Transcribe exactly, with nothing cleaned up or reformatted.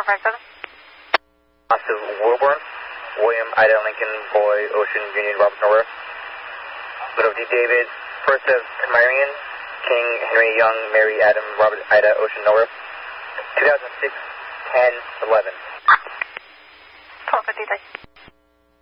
four five seven. Austin Wilburn, William, Ida, Lincoln, Boy, Ocean, Union, Robert, Norwest. Little D. David, first of Marion, King, Henry, Young, Mary, Adam, Robert, Ida, Ocean, Norwest. two thousand six, ten, eleven. twelve fifty-three.